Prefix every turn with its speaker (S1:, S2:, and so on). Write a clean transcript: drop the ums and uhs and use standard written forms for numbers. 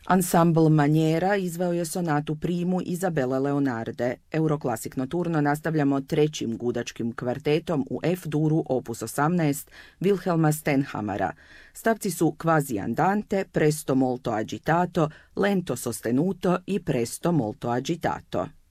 S1: Ansambl Manjera izveo je sonatu Primu Izabele Leonarde. Euroklasik Notturno nastavljamo trećim gudačkim kvartetom u F-duru opus 18 Wilhelma Stenhamara. Stavci su quasi andante, presto molto agitato, lento sostenuto i presto molto agitato.